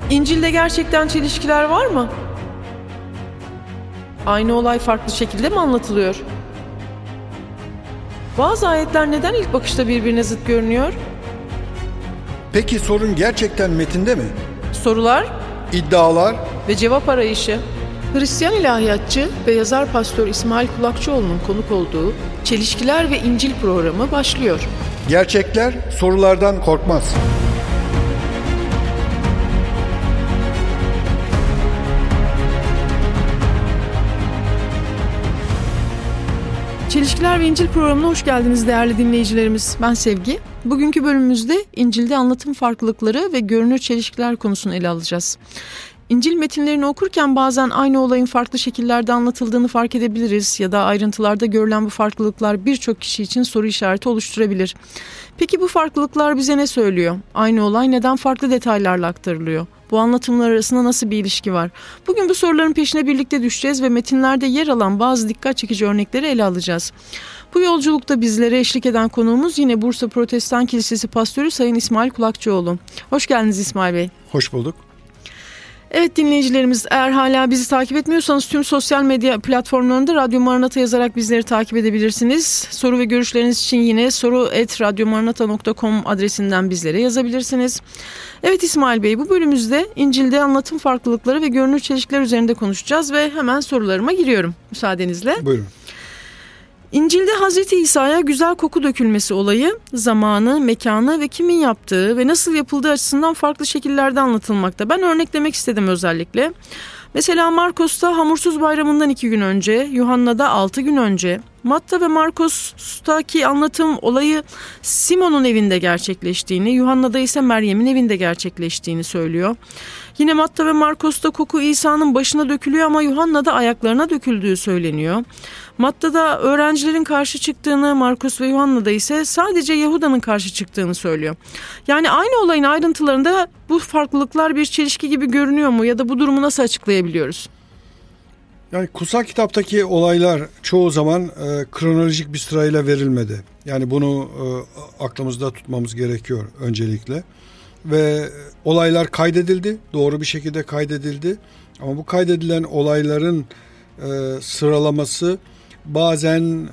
İncil'de gerçekten çelişkiler var mı? Aynı olay farklı şekilde mi anlatılıyor? Bazı ayetler neden ilk bakışta birbirine zıt görünüyor? Peki sorun gerçekten metinde mi? Sorular İddialar? ve cevap arayışı. Hristiyan ilahiyatçı ve yazar Pastör İsmail Kulakçıoğlu'nun konuk olduğu Çelişkiler ve İncil programı başlıyor. Gerçekler sorulardan korkmaz. Çelişkiler ve İncil programına hoş geldiniz değerli dinleyicilerimiz. Ben Sevgi. Bugünkü bölümümüzde İncil'de anlatım farklılıkları ve görünür çelişkiler konusunu ele alacağız. İncil metinlerini okurken bazen aynı olayın farklı şekillerde anlatıldığını fark edebiliriz ya da ayrıntılarda görülen bu farklılıklar birçok kişi için soru işareti oluşturabilir. Peki bu farklılıklar bize ne söylüyor? Aynı olay neden farklı detaylarla aktarılıyor? Bu anlatımlar arasında nasıl bir ilişki var? Bugün bu soruların peşine birlikte düşeceğiz ve metinlerde yer alan bazı dikkat çekici örnekleri ele alacağız. Bu yolculukta bizlere eşlik eden konuğumuz yine Bursa Protestan Kilisesi Pastörü Sayın İsmail Kulakçıoğlu. Hoş geldiniz İsmail Bey. Hoş bulduk. Evet dinleyicilerimiz, eğer hala bizi takip etmiyorsanız tüm sosyal medya platformlarında Radyo Maranata yazarak bizleri takip edebilirsiniz. Soru ve görüşleriniz için yine soru@radyomaranata.com adresinden bizlere yazabilirsiniz. Evet İsmail Bey, bu bölümümüzde İncil'de anlatım farklılıkları ve görünür çelişkiler üzerinde konuşacağız ve hemen sorularıma giriyorum müsaadenizle. Buyurun. İncil'de Hazreti İsa'ya güzel koku dökülmesi olayı zamanı, mekanı ve kimin yaptığı ve nasıl yapıldığı açısından farklı şekillerde anlatılmakta. Ben örneklemek istedim özellikle. Mesela Markos'ta Hamursuz Bayramı'ndan 2 gün önce, Yuhanna'da 6 gün önce, Matta ve Markos'taki anlatım olayı Simon'un evinde gerçekleştiğini, Yuhanna'da ise Meryem'in evinde gerçekleştiğini söylüyor. Yine Matta ve Markos'ta koku İsa'nın başına dökülüyor ama Yuhanna'da ayaklarına döküldüğü söyleniyor. Matta'da öğrencilerin karşı çıktığını, Markos ve Yuhanna'da ise sadece Yahuda'nın karşı çıktığını söylüyor. Yani aynı olayın ayrıntılarında bu farklılıklar bir çelişki gibi görünüyor mu ya da bu durumu nasıl açıklayabiliyoruz? Yani kutsal kitaptaki olaylar çoğu zaman kronolojik bir sırayla verilmedi. Yani bunu aklımızda tutmamız gerekiyor öncelikle. Ve olaylar kaydedildi, doğru bir şekilde kaydedildi. Ama bu kaydedilen olayların sıralaması bazen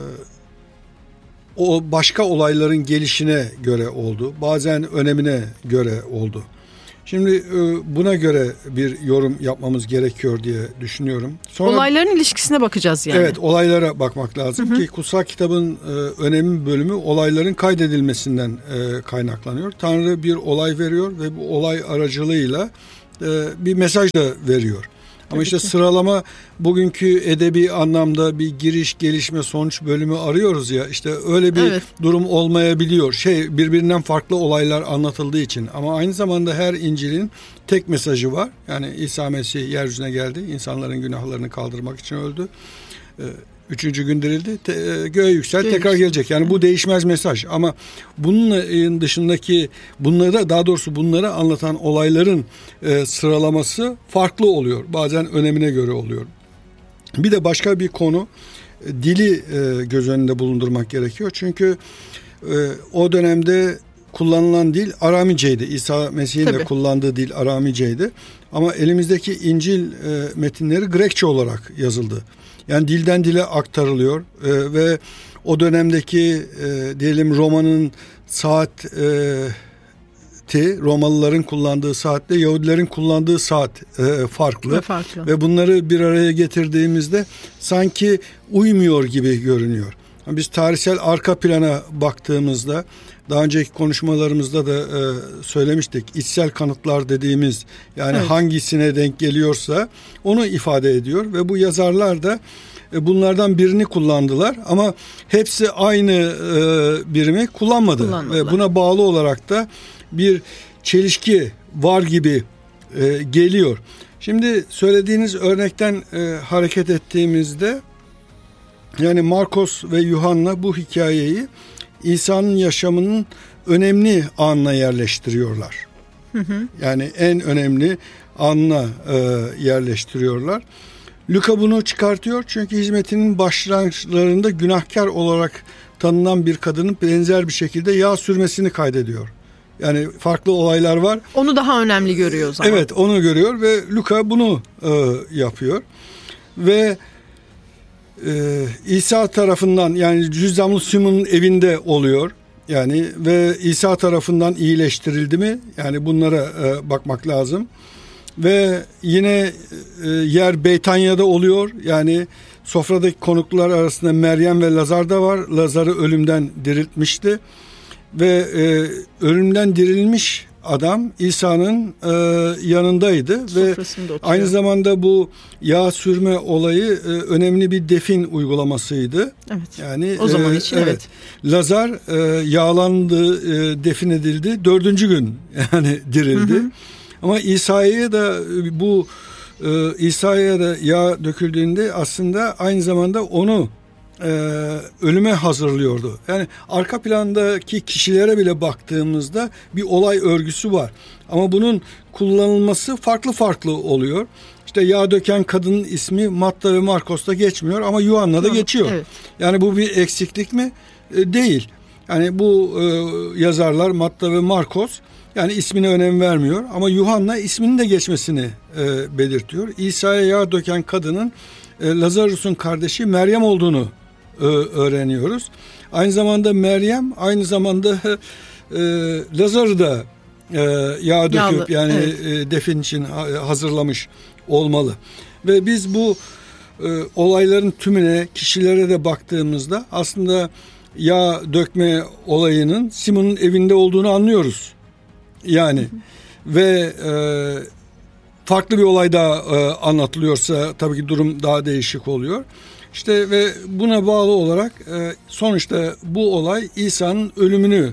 o başka olayların gelişine göre oldu, bazen önemine göre oldu. Şimdi buna göre bir yorum yapmamız gerekiyor diye düşünüyorum. Sonra, olayların ilişkisine bakacağız yani. Evet, olaylara bakmak lazım ki kutsal kitabın önemli bölümü olayların kaydedilmesinden kaynaklanıyor. Tanrı bir olay veriyor ve bu olay aracılığıyla bir mesaj da veriyor. Ama Tabii işte ki. sıralama bugünkü edebi anlamda bir giriş, gelişme, sonuç bölümü arıyoruz ya, işte öyle bir durum olmayabiliyor. Birbirinden farklı olaylar anlatıldığı için, ama aynı zamanda her İncil'in tek mesajı var. Yani İsa Mesih yeryüzüne geldi, insanların günahlarını kaldırmak için öldü. 3. gün dirildi, göğe yükseldi, tekrar gelecek. Yani bu değişmez mesaj. Ama bunun dışındaki bunları anlatan olayların sıralaması farklı oluyor. Bazen önemine göre oluyor. Bir de başka bir konu, dili göz önünde bulundurmak gerekiyor. Çünkü o dönemde kullanılan dil Aramiceydi. İsa Mesih'in de kullandığı dil Aramiceydi. Ama elimizdeki İncil metinleri Grekçe olarak yazıldı. Yani dilden dile aktarılıyor ve o dönemdeki diyelim Roma'nın Romalıların kullandığı saatle Yahudilerin kullandığı saat farklı. Ve bunları bir araya getirdiğimizde sanki uymuyor gibi görünüyor. Biz tarihsel arka plana baktığımızda, daha önceki konuşmalarımızda da söylemiştik, içsel kanıtlar dediğimiz, yani hangisine denk geliyorsa onu ifade ediyor ve bu yazarlar da bunlardan birini kullandılar ama hepsi aynı birimi kullanmadı. Ve buna bağlı olarak da bir çelişki var gibi geliyor. Şimdi söylediğiniz örnekten hareket ettiğimizde, yani Markos ve Yuhanna bu hikayeyi İsa'nın yaşamının önemli anına yerleştiriyorlar. Yani en önemli anına yerleştiriyorlar. Luka bunu çıkartıyor çünkü hizmetinin başlangıçlarında günahkar olarak tanınan bir kadının benzer bir şekilde yağ sürmesini kaydediyor. Yani farklı olaylar var. Onu daha önemli görüyor o zaman. Evet, onu görüyor ve Luka bunu yapıyor. Ve İsa tarafından, yani cüzdanlı Simon'un evinde oluyor. Yani ve İsa tarafından iyileştirildi mi? Yani bunlara bakmak lazım. Ve yine yer Beytanya'da oluyor. Yani sofradaki konuklar arasında Meryem ve Lazar da var. Lazar'ı ölümden diriltmişti. Ve ölümden dirilmiş adam İsa'nın yanındaydı ve aynı zamanda bu yağ sürme olayı önemli bir defin uygulamasıydı. Evet. Yani o zaman için evet. Lazar yağlandı, defin edildi. 4. gün yani dirildi. Hı hı. Ama İsa'ya da yağ döküldüğünde aslında aynı zamanda onu ölüme hazırlıyordu. Yani arka plandaki kişilere bile baktığımızda bir olay örgüsü var. Ama bunun kullanılması farklı oluyor. İşte yağ döken kadının ismi Matta ve Markos'ta geçmiyor ama Yuhanna'da geçiyor. Evet. Yani bu bir eksiklik mi? Değil. Yani bu yazarlar Matta ve Markos yani ismine önem vermiyor ama Yuhanna isminin de geçmesini belirtiyor. İsa'ya yağ döken kadının Lazarus'un kardeşi Meryem olduğunu öğreniyoruz. Aynı zamanda Meryem aynı zamanda Lazar'ı da yağ döküp yani evet. Defin için hazırlamış olmalı. Ve biz bu olayların tümüne, kişilere de baktığımızda aslında yağ dökme olayının Simon'un evinde olduğunu anlıyoruz. Yani ve farklı bir olay daha anlatılıyorsa tabii ki durum daha değişik oluyor. İşte ve buna bağlı olarak sonuçta bu olay İsa'nın ölümünü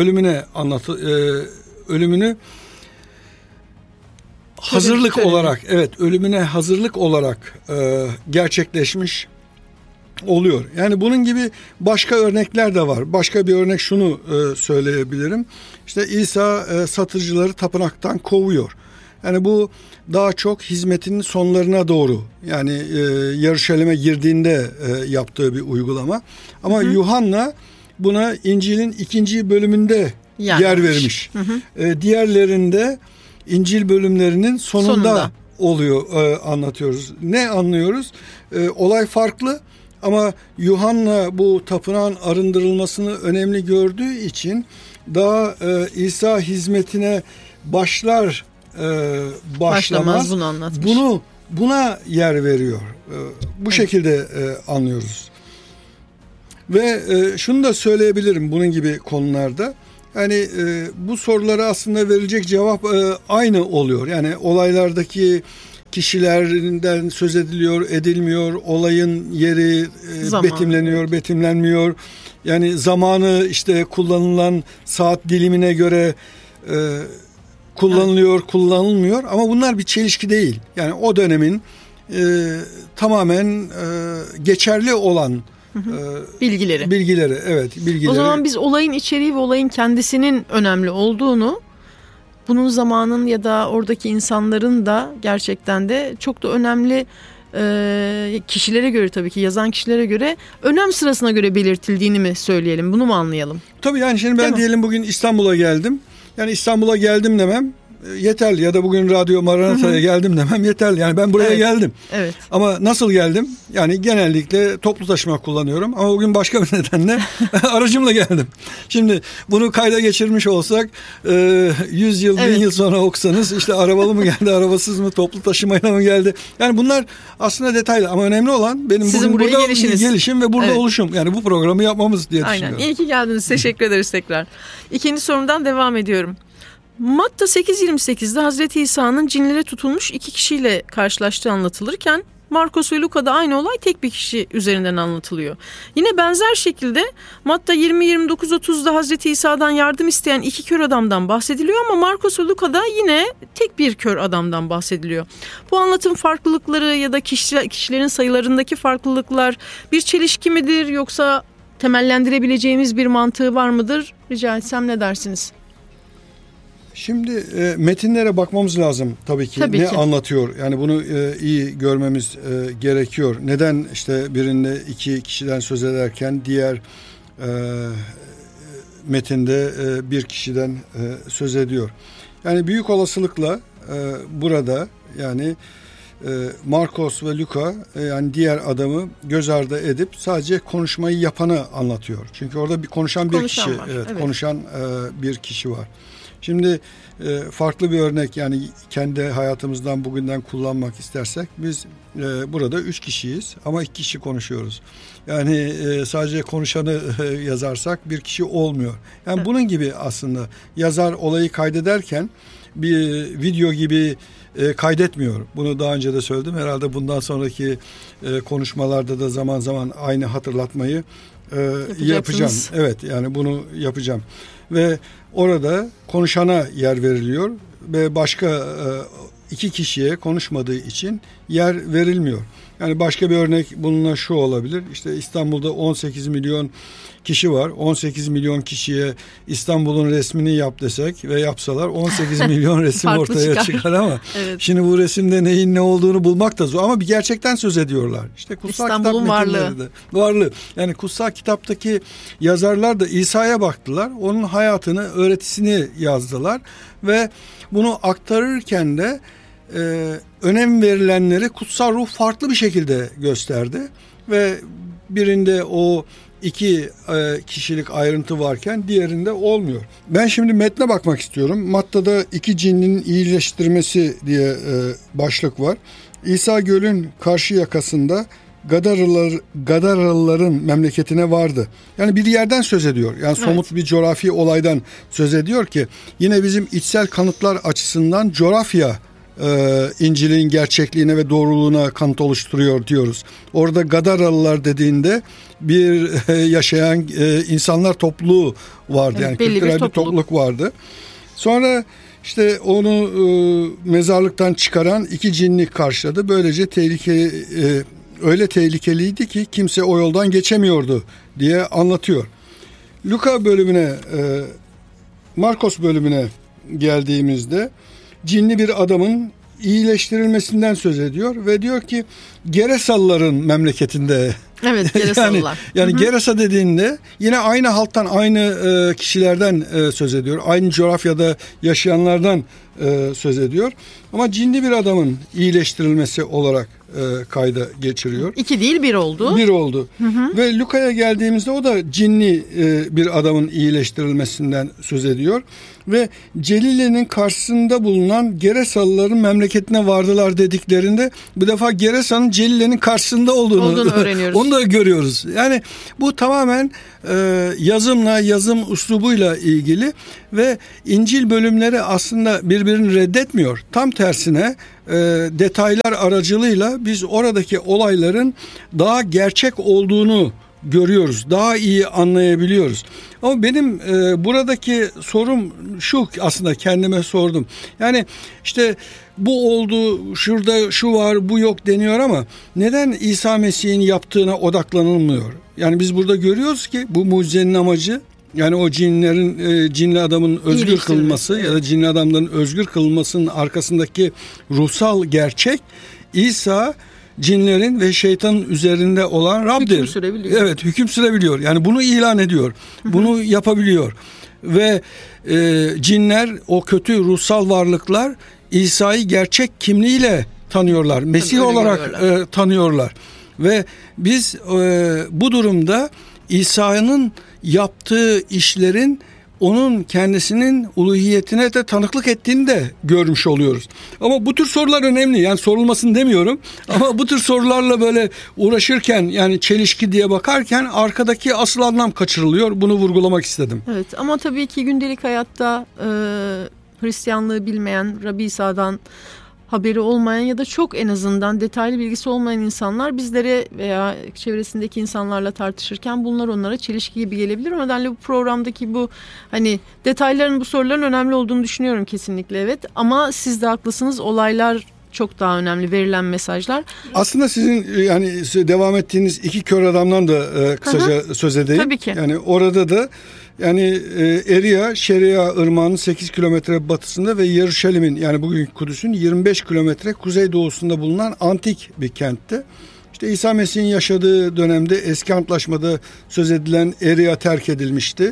hazırlık olarak ölümüne hazırlık olarak gerçekleşmiş oluyor. Yani bunun gibi başka örnekler de var. Başka bir örnek şunu söyleyebilirim. İşte İsa satıcıları tapınaktan kovuyor. Yani bu daha çok hizmetinin sonlarına doğru yani Yeruşalim'e girdiğinde yaptığı bir uygulama. Ama Yuhanna buna İncil'in 2. bölümünde yer vermiş. Diğerlerinde İncil bölümlerinin sonunda oluyor anlatıyoruz. Ne anlıyoruz? Olay farklı ama Yuhanna bu tapınağın arındırılmasını önemli gördüğü için daha İsa hizmetine başlamaz bunu anlatmış. Buna yer veriyor. Bu şekilde anlıyoruz. Ve şunu da söyleyebilirim bunun gibi konularda. Yani bu sorulara aslında verilecek cevap aynı oluyor. Yani olaylardaki kişilerden söz edilmiyor, olayın yeri betimleniyor, betimlenmiyor. Yani zamanı işte kullanılan saat dilimine göre kullanılıyor, kullanılmıyor ama bunlar bir çelişki değil. Yani o dönemin tamamen geçerli olan bilgileri. O zaman biz olayın içeriği ve olayın kendisinin önemli olduğunu, bunun zamanın ya da oradaki insanların da gerçekten de çok da önemli kişilere göre, tabii ki yazan kişilere göre önem sırasına göre belirtildiğini mi söyleyelim? Bunu mu anlayalım? Tabii yani şimdi ben diyelim bugün İstanbul'a geldim. Yani İstanbul'a geldim demem yeterli ya da bugün Radyo Maranata'ya geldim demem yeterli. Yani ben buraya geldim. Evet. Ama nasıl geldim? Yani genellikle toplu taşıma kullanıyorum ama bugün başka bir nedenle aracımla geldim. Şimdi bunu kayda geçirmiş olsak 100 yıl, 1000 yıl sonra okusanız işte arabalı mı geldi, arabasız mı, toplu taşımayla mı geldi? Yani bunlar aslında detaylı ama önemli olan benim sizin bugün burada gelişim ve burada oluşum. Yani bu programı yapmamız diye düşünüyorum. Aynen. İyi ki geldiniz. Teşekkür ederiz tekrar. İkinci sorumdan devam ediyorum. Matta 8.28'de Hazreti İsa'nın cinlere tutulmuş 2 kişiyle karşılaştığı anlatılırken Markos ve Luka'da aynı olay tek bir kişi üzerinden anlatılıyor. Yine benzer şekilde Matta 20-29-30'da Hazreti İsa'dan yardım isteyen 2 kör adamdan bahsediliyor ama Markos ve Luka'da yine tek bir kör adamdan bahsediliyor. Bu anlatım farklılıkları ya da kişilerin sayılarındaki farklılıklar bir çelişki midir yoksa temellendirebileceğimiz bir mantığı var mıdır? Rica etsem ne dersiniz? Şimdi metinlere bakmamız lazım tabii ki. Ne anlatıyor? Yani bunu iyi görmemiz gerekiyor. Neden işte birinde 2 kişiden söz ederken diğer metinde bir kişiden söz ediyor. Yani büyük olasılıkla burada yani Markos ve Luka yani diğer adamı göz ardı edip sadece konuşmayı yapanı anlatıyor. Çünkü orada bir konuşan bir kişi, konuşan bir kişi var. Şimdi farklı bir örnek, yani kendi hayatımızdan bugünden kullanmak istersek biz burada 3 kişiyiz ama 2 kişi konuşuyoruz. Yani sadece konuşanı yazarsak bir kişi olmuyor. Yani bunun gibi aslında yazar olayı kaydederken bir video gibi kaydetmiyor. Bunu daha önce de söyledim. Herhalde bundan sonraki konuşmalarda da zaman zaman aynı hatırlatmayı yapacağım. Evet, yani bunu yapacağım. Ve orada konuşana yer veriliyor ve başka 2 kişiye konuşmadığı için yer verilmiyor. Yani başka bir örnek bununla şu olabilir. İşte İstanbul'da 18 milyon kişi var. 18 milyon kişiye İstanbul'un resmini yap desek ve yapsalar 18 milyon resim ortaya çıkar ama evet. Şimdi bu resimde neyin ne olduğunu bulmak da zor ama bir gerçekten söz ediyorlar. İşte kutsal İstanbul'un kitap varlığı. Yani kutsal kitaptaki yazarlar da İsa'ya baktılar. Onun hayatını, öğretisini yazdılar ve bunu aktarırken de önem verilenleri kutsal ruh farklı bir şekilde gösterdi ve birinde o 2 kişilik ayrıntı varken diğerinde olmuyor. Ben şimdi metne bakmak istiyorum. Matta'da 2 cinnin iyileştirmesi diye başlık var. İsa gölün karşı yakasında Gadaralıların memleketine vardı. Yani bir yerden söz ediyor. Yani somut bir coğrafi olaydan söz ediyor ki yine bizim içsel kanıtlar açısından coğrafya İncil'in gerçekliğine ve doğruluğuna kanıt oluşturuyor diyoruz. Orada Gadaralılar dediğinde bir yaşayan insanlar topluluğu vardı. Yani kültürel bir topluluk vardı. Sonra işte onu mezarlıktan çıkaran 2 cinli karşıladı. Böylece öyle tehlikeliydi ki kimse o yoldan geçemiyordu diye anlatıyor. Luka bölümüne, Markos bölümüne geldiğimizde cinli bir adamın iyileştirilmesinden söz ediyor ve diyor ki Geresalıların memleketinde. Evet, Geresalılar. Yani Gerasa dediğinde yine aynı halktan, aynı kişilerden söz ediyor. Aynı coğrafyada yaşayanlardan söz ediyor. Ama cinli bir adamın iyileştirilmesi olarak kayda geçiriyor. 2 değil 1 oldu. 1 oldu. Ve Luka'ya geldiğimizde o da cinli bir adamın iyileştirilmesinden söz ediyor. Ve Celile'nin karşısında bulunan Geresalıların memleketine vardılar dediklerinde bu defa Geresa'nın Celile'nin karşısında olduğunu öğreniyoruz. Onu da görüyoruz. Yani bu tamamen yazım üslubuyla ilgili ve İncil bölümleri aslında birbirini reddetmiyor. Tam tersine detaylar aracılığıyla biz oradaki olayların daha gerçek olduğunu görüyoruz. Daha iyi anlayabiliyoruz. Ama benim buradaki sorum şu, aslında kendime sordum. Yani işte bu oldu, şurada şu var, bu yok deniyor ama neden İsa Mesih'in yaptığına odaklanılmıyor? Yani biz burada görüyoruz ki bu mucizenin amacı, yani o cinli adamın özgür kılınması ya da cinli adamların özgür kılınmasının arkasındaki ruhsal gerçek İsa cinlerin ve şeytanın üzerinde olan Rab'dir. Hüküm sürebiliyor. Evet, hüküm sürebiliyor. Yani bunu ilan ediyor. Bunu yapabiliyor. Ve cinler, o kötü ruhsal varlıklar İsa'yı gerçek kimliğiyle tanıyorlar. Mesih olarak tanıyorlar. Ve biz bu durumda İsa'nın yaptığı işlerin onun kendisinin uluhiyetine de tanıklık ettiğini de görmüş oluyoruz. Ama bu tür sorular önemli. Yani sorulmasın demiyorum. Ama bu tür sorularla böyle uğraşırken, yani çelişki diye bakarken arkadaki asıl anlam kaçırılıyor. Bunu vurgulamak istedim. Evet, ama tabii ki gündelik hayatta Hristiyanlığı bilmeyen, Rabbi İsa'dan haberi olmayan ya da çok en azından detaylı bilgisi olmayan insanlar bizlere veya çevresindeki insanlarla tartışırken bunlar onlara çelişki gibi gelebilir. O nedenle bu programdaki bu hani detayların, bu soruların önemli olduğunu düşünüyorum kesinlikle, evet. Ama siz de haklısınız, olaylar çok daha önemli, verilen mesajlar. Aslında sizin yani devam ettiğiniz 2 kör adamdan da kısaca söz edeyim. Tabii ki. Yani orada da yani Eria, Şeria Irmağı'nın 8 kilometre batısında ve Yeruşalim'in, yani bugünkü Kudüs'ün 25 kilometre kuzeydoğusunda bulunan antik bir kentte. İşte İsa Mesih'in yaşadığı dönemde eski antlaşmada söz edilen Eria terk edilmişti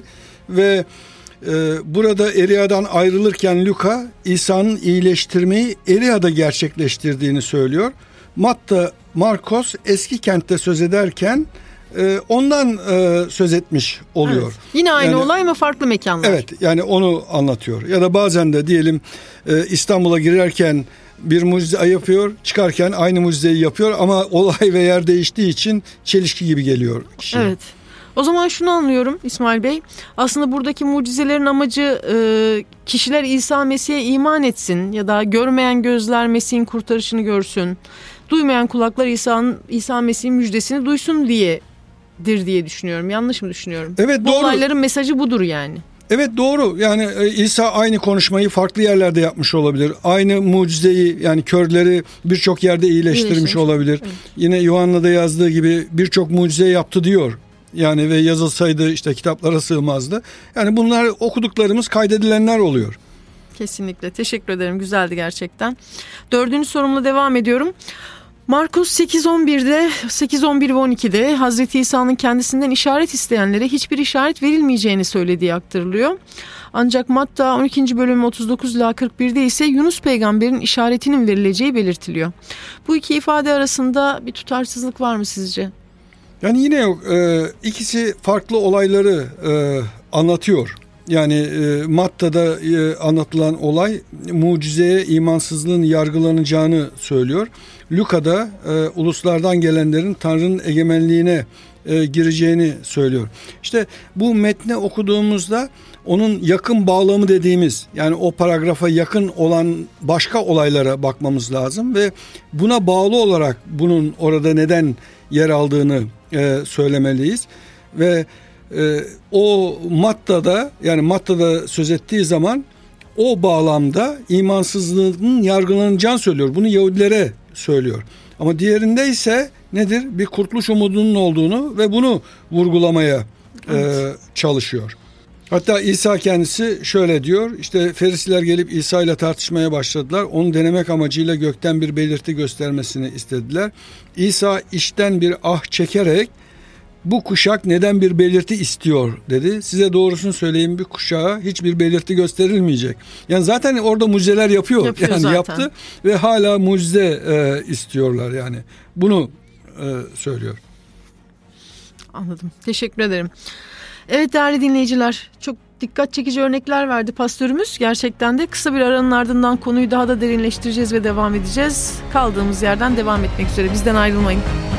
ve burada Elia'dan ayrılırken Luka İsa'nın iyileştirmeyi Elia'da gerçekleştirdiğini söylüyor. Matta, Markos eski kentte söz ederken ondan söz etmiş oluyor. Evet. Yine aynı olay ama farklı mekanlar. Evet, yani onu anlatıyor. Ya da bazen de diyelim İstanbul'a girerken bir mucize yapıyor, çıkarken aynı mucizeyi yapıyor ama olay ve yer değiştiği için çelişki gibi geliyor kişiye. Evet. O zaman şunu anlıyorum İsmail Bey. Aslında buradaki mucizelerin amacı kişiler İsa Mesih'e iman etsin ya da görmeyen gözler Mesih'in kurtarışını görsün. Duymayan kulaklar İsa Mesih'in müjdesini duysun diyedir diye düşünüyorum. Yanlış mı düşünüyorum? Evet, bu doğru. olayların mesajı budur yani. Evet, doğru. Yani İsa aynı konuşmayı farklı yerlerde yapmış olabilir. Aynı mucizeyi, yani körleri birçok yerde iyileştirmiş olabilir. Evet. Yine Yuhanna'da yazdığı gibi birçok mucize yaptı diyor. Yani ve yazılsaydı işte kitaplara sığmazdı. Yani bunlar okuduklarımız, kaydedilenler oluyor. Kesinlikle. Teşekkür ederim. Güzeldi gerçekten. 4. sorumla devam ediyorum. Markus 8.11'de, 8.11 ve 12'de Hazreti İsa'nın kendisinden işaret isteyenlere hiçbir işaret verilmeyeceğini söylediği aktarılıyor. Ancak Matta 12. bölüm 39 ila 41'de ise Yunus peygamberin işaretinin verileceği belirtiliyor. Bu iki ifade arasında bir tutarsızlık var mı sizce? Yani yine yok. İkisi farklı olayları anlatıyor. Yani Matta'da anlatılan olay mucizeye imansızlığın yargılanacağını söylüyor. Luka'da uluslardan gelenlerin Tanrı'nın egemenliğine gireceğini söylüyor. İşte bu metni okuduğumuzda onun yakın bağlamı dediğimiz, yani o paragrafa yakın olan başka olaylara bakmamız lazım ve buna bağlı olarak bunun orada neden yer aldığını söylemeliyiz. Ve o Matta'da, yani Matta'da söz ettiği zaman o bağlamda imansızlığın yargılanacağını söylüyor. Bunu Yahudilere söylüyor. Ama diğerinde ise nedir? Bir kurtuluş umudunun olduğunu ve bunu vurgulamaya çalışıyor. Hatta İsa kendisi şöyle diyor. İşte Ferisiler gelip İsa ile tartışmaya başladılar. Onu denemek amacıyla gökten bir belirti göstermesini istediler. İsa içten bir ah çekerek bu kuşak neden bir belirti istiyor dedi. Size doğrusunu söyleyeyim, bir kuşağa hiçbir belirti gösterilmeyecek. Yani zaten orada mucizeler yapıyor yani zaten. Yaptı ve hala mucize istiyorlar yani. Bunu söylüyor. Anladım. Teşekkür ederim. Evet değerli dinleyiciler, çok dikkat çekici örnekler verdi pastörümüz. Gerçekten de kısa bir aranın ardından konuyu daha da derinleştireceğiz ve devam edeceğiz. Kaldığımız yerden devam etmek üzere. Bizden ayrılmayın.